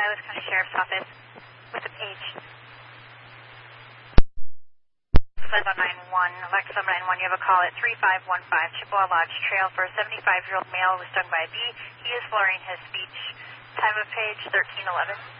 Douglas County Sheriff's Office with a page. Alexa 911, Alexa 911, you have a call at 3515 Chippewa Lodge Trail for a 75-year-old male who was stung by a bee. He is slurring his speech. Time of page 1311.